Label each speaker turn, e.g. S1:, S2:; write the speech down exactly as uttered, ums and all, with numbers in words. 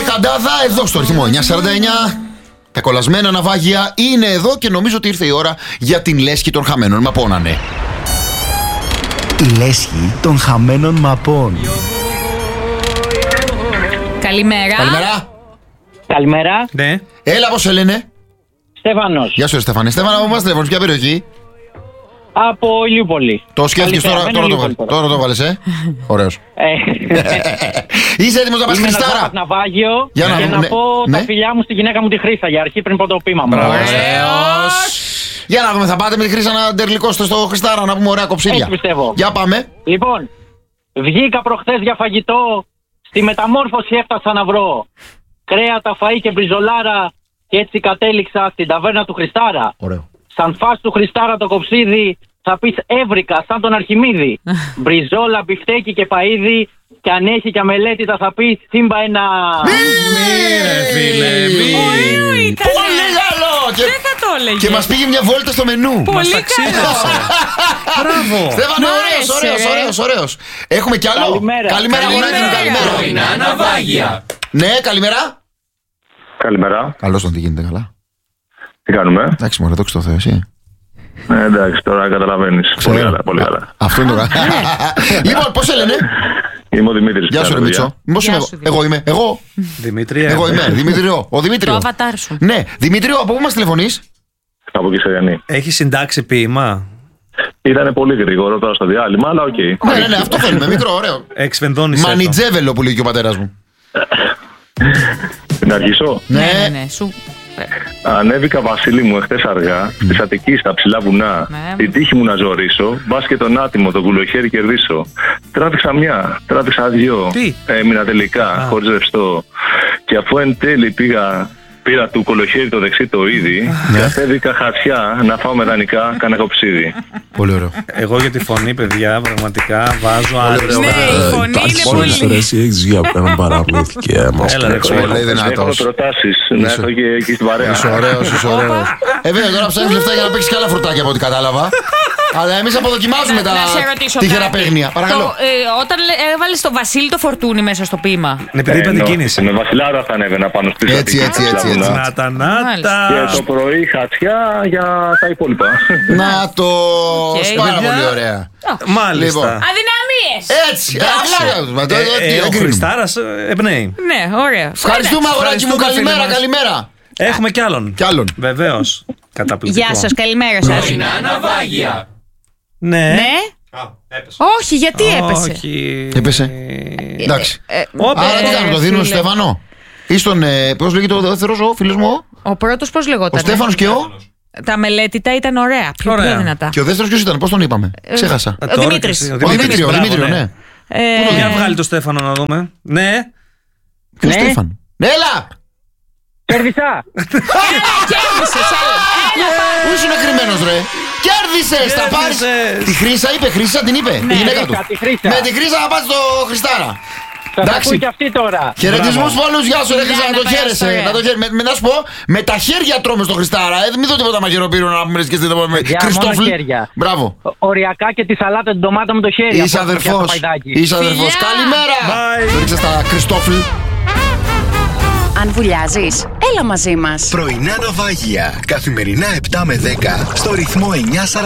S1: Καντάδα εδώ στο ρυθμό εννιακόσια σαράντα εννιά. Τα κολλασμένα ναυάγια είναι εδώ και νομίζω ότι ήρθε η ώρα για την λέσχη των χαμένων μαπών. Ναι.
S2: Η λέσχη των χαμένων μαπών.
S3: Καλημέρα.
S1: Καλημέρα.
S4: Καλημέρα.
S5: Ναι.
S1: Έλα, πώς σε λένε?
S4: Στέφανος.
S1: Γεια σου, ρε Στέφανε. Στέφανα, από μας τηλεφωνείς, ποια περιοχή?
S4: Από Ηλιούπολη.
S1: Το σκέφτηκες τώρα,
S4: Καλησπέρα,
S1: τώρα, το,
S4: τώρα.
S1: τώρα το βάλες, ε? Ωραίος.
S4: Ε,
S1: Είσαι έτοιμος να πας
S4: Είμαι να
S1: Χριστάρα?
S4: πάω ναυάγιο
S1: Για να
S4: και
S1: δούμε,
S4: να
S1: ναι.
S4: πω
S1: Ναι.
S4: τα φιλιά μου στη γυναίκα μου τη Χρύσα για αρχή πριν πω το πείμα μου.
S1: Ωραίος. Για να δούμε, θα πάτε με τη Χρύσα να ντερλικώσετε στο Χριστάρα να πούμε ωραία κοψίλια.
S4: Έτσι πιστεύω.
S1: Για πάμε.
S4: Λοιπόν, βγήκα προχθές για φαγητό, στη μεταμόρφωση έφτασα να βρω κρέατα, φαΐ και μπριζολάρα και έτσι κατέληξα στην ταβέρνα του Χριστάρα.
S1: Ωραίο.
S4: Σαν φας του Χριστάρα το κοψίδι θα πεις έβρικα σαν τον Αρχιμίδη. Μπριζόλα, μπιφτέκι και παΐδι και αν έχει και αμελέτητα θα πεις σύμπα ένα...
S5: Φίλε, μη.
S3: Ωραίο ήταν.
S1: Πολύ καλό! Και,
S3: Δεν θα το έλεγε.
S1: και μας πήγε μια βόλτα στο μενού.
S5: Μας
S3: Πολύ
S5: ταξίδεψε. Μπράβο.
S1: Στέφανε,
S3: Μ'
S1: ωραίος,
S3: άρεσε,
S1: ωραίος,
S3: ρε.
S1: ωραίος, ωραίος. Έχουμε κι άλλο.
S4: Καλημέρα.
S1: Καλημέρα, αγοράκι μου, καλημέρα.
S6: Πρωινά ναυάγια.
S1: Ναι, καλημέρα.
S7: Καλημέρα.
S1: Καλώς τον, τι γίνεται, καλά?
S7: Τι κάνουμε?
S1: Εντάξει, μωρέ, δόξα τω Θεώ, εσύ.
S7: Ε, εντάξει, τώρα καταλαβαίνεις. Πολύ καλά, πολύ καλά.
S1: Αυτό είναι το καλά. Λοιπόν, πώς σε λένε?
S7: Είμαι ο Δημήτρης.
S1: Γεια σου, ρε Μίτσο. Μήπως
S3: Γεια
S1: είμαι
S3: σου,
S1: εγώ? Εγώ είμαι. Εγώ.
S5: Δημήτρη,
S1: Εγώ είμαι. Δημήτριο. Ο Δημήτριο.
S3: Το αβατάρ σου.
S1: Ναι, Δημήτριο, από πού μας τηλεφωνείς?
S7: Από Κυσαριανή.
S5: έχει συντάξει ποίημα.
S7: Ήταν πολύ γρήγορο τώρα στο διάλειμμα, αλλά οκ.
S1: Ναι, ναι, ναι, αυτό θέλουμε. Μικρό, ωραίο.
S5: Εξφενδώνησε.
S1: Μανιτζέβελο που λέει και ο πατέρας μου.
S7: Να αρχίσω.
S3: Ναι, ναι, ναι. Σου.
S7: Ανέβηκα, Βασίλη μου, εχθές αργά, της Αττικής στα ψηλά βουνά.
S3: Ναι.
S7: Την τύχη μου να ζωρίσω, μπας και τον άτιμο, τον κουλοχέρι κερδίσω. Τράβηξα μια, τράβηξα δυο.
S5: Τι?
S7: Έμεινα τελικά,
S5: Α.
S7: χωρίς ρευστό. Και αφού εν τέλει πήγα, πήρα του κολοχέρι το δεξί το είδη, καθέβηκα χαρτιά να φάω με δανεικά κανένα κοψίδι.
S1: Πολύ ωραίο.
S5: Εγώ για τη φωνή, παιδιά, πραγματικά βάζω άριστα.
S3: Ναι, η φωνή είναι πολύ.
S2: Εσύ έχεις βγει από έναν παράπλητη και μας
S5: Έλα, ρε,
S1: Πολύ
S7: Έχω
S1: δυνατός.
S7: προτάσεις να
S1: Είσαι-
S7: έρθω και εκεί στην παρέα.
S1: Είσαι ωραίος, είσαι ωραίος. Ε, βέβαια, τώρα ψάχνεις λεφτά για να παίξεις και άλλα φρουτάκια από ό,τι κατάλαβα. Αλλά εμείς αποδοκιμάζουμε τα
S3: Να σε ρωτήσω
S1: τυχερά
S3: κάτι.
S1: παίγνια. Παρακαλώ.
S3: Το, ε, όταν λέ- έβαλες το Βασίλη το φορτούνι μέσα στο ποίημα.
S5: Ναι, επειδή είπα την
S7: Εννοώ,
S5: κίνηση.
S7: Με βασιλάρα θα ανέβαινα πάνω στη
S1: Έτσι,
S7: Αττική,
S1: έτσι,
S7: στα
S1: έτσι,
S7: βουνά.
S1: έτσι.
S5: Να τα, να
S3: Μάλιστα.
S7: Και
S5: τα.
S7: το πρωί χατσιά για τα υπόλοιπα.
S1: Να το.
S3: Οκ.
S1: Πάρα
S5: Παιδιά.
S1: πολύ ωραία.
S5: Μάλιστα.
S1: Λοιπόν.
S3: Αδυναμίες.
S1: Έτσι.
S5: Εντάξει.
S1: Απλά. μα το-
S5: Ε,
S1: τι,
S5: ε,
S1: δεν
S5: ο
S1: κρίνουμε.
S5: Χριστάρας ε, εμπνέει.
S3: Ναι, ωραία.
S1: Ευχαριστούμε, αγοράκι μου.
S5: Ευχαριστούμε,
S1: Καλημέρα,
S5: φίλε μας.
S1: καλημέρα.
S5: Έχουμε κι άλλον.
S1: Κι άλλον.
S5: Βεβαίως. Καταπληκτικό.
S3: Γεια σας, καλημέρα σας.
S6: Πρωινά ναυάγια.
S5: Ναι.
S3: Ναι. Όχι, γιατί έπεσε.
S5: Όχι.
S1: Έπεσε. Εντάξει.
S3: Ε,
S5: Όπα.
S1: Άρα τι
S3: ε,
S1: κάνουμε, το δίνουμε στο
S3: φίλε.
S1: Στέφανο. Ή στον. ε, Πώς λέγεται ο δεύτερος, ο φίλος μου?
S3: Ο πρώτος πώς
S1: Ο
S3: λεγόταν.
S1: Στέφανος και ο.
S3: Τα μελέτητα ήταν ωραία. Πιο,
S5: Ωραία.
S3: πιο δυνατά.
S1: Και ο δεύτερος ποιος ήταν, πώς τον είπαμε? Ξέχασα.
S5: Ε,
S3: Ο
S5: τώρα
S3: Δημήτρης.
S5: και εσύ,
S1: Ο Δημήτριο,
S5: μπράβο,
S1: Δημήτριο, ναι.
S3: Ε,
S5: Για βγάλει το Στέφανο να δούμε. Ναι.
S1: Ποιο
S4: Ναι.
S1: Στέφαν? Έλα!
S4: Κέρδισα!
S3: Κέρδισες, έλα. Έλα, πάμε.
S1: Πού ήσουν κρυμμένος, ρε? Κέρδισες! Θα πάρεις.
S5: Κέρδισες.
S1: Τη Χρύσα είπε, Χρύσα την είπε. Η γυναίκα του.
S4: Χρύσα, τη Χρύσα.
S1: Με τη Χρύσα θα πας στο Χριστάρα.
S4: Θα τα
S1: Εντάξει.
S4: ακούει και αυτή τώρα.
S1: Χαιρετισμούς πολλούς, γεια σου, ρε
S3: Γεια,
S1: Χρύσα, να
S3: να
S1: το
S3: περάσεις
S1: χαίρεσαι.
S3: ωραία.
S1: Να το χαίρεσαι. Με, με, να σου πω, με τα χέρια τρώμε στο Χριστάρα. Ε, μην δω τίποτα μαγειροπύριο να πούμε και στην με
S4: Για
S1: Χριστόφλ.
S4: μόνο χέρια.
S1: Μπράβο.
S4: Ο- Οριακά και τη σαλάτα την ντομάτα με το χέρι.
S1: Είσαι
S4: από αυτό πια το
S1: αδερφός.
S4: παϊδάκι.
S1: Είσαι αδερφός.
S3: Φιλιά.
S1: Καλημέρα.
S5: Bye.
S1: Ρίξε στα Χριστόφλ.
S8: Αν βουλιάζεις, έλα μαζί μας.
S2: Πρωινά ναυάγια. Καθημερινά επτά με δέκα στο ρυθμό εννιακόσια σαράντα.